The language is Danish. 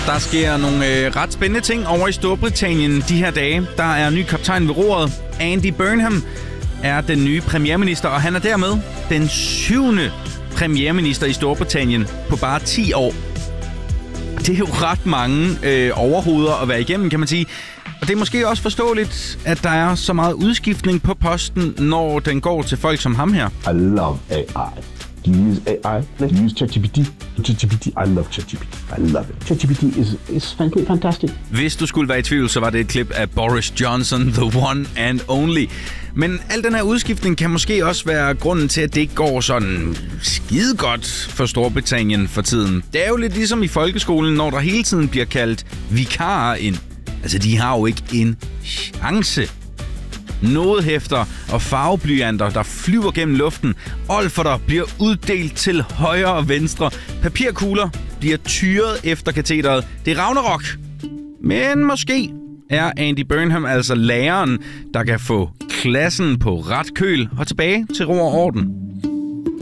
Der sker nogle ret spændende ting over i Storbritannien de her dage. Der er ny kaptajn ved roret. Andy Burnham er den nye premierminister, og han er dermed den 7. premierminister i Storbritannien på bare 10 år. Det er jo ret mange overhoveder at være igennem, kan man sige. Og det er måske også forståeligt, at der er så meget udskiftning på posten, når den går til folk som ham her. I love AI. Do you use AI? Do you use ChatGPT? I love ChatGPT. I love it. ChatGPT is fantastic. Hvis du skulle være i tvivl, så var det et klip af Boris Johnson, the one and only. Men al den her udskiftning kan måske også være grunden til, at det ikke går sådan skide godt for Storbritannien for tiden. Det er jo lidt ligesom i folkeskolen, når der hele tiden bliver kaldt vikarer ind. Altså, de har jo ikke en chance. Nodehæfter og farveblyanter, der flyver gennem luften. Olferter bliver uddelt til højre og venstre. Papirkugler bliver tyret efter katedret. Det er Ragnarok. Men måske er Andy Burnham altså læreren, der kan få klassen på ret køl og tilbage til ro og orden.